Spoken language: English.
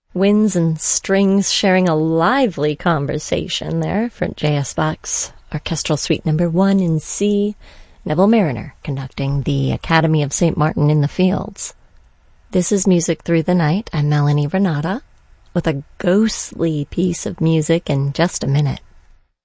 Winds and strings sharing a lively conversation there for J.S. Bach's Orchestral Suite No. 1 in C, Neville Marriner conducting the Academy of St. Martin in the Fields. This is Music Through the Night. I'm Melanie Renata with a ghostly piece of music in just a minute.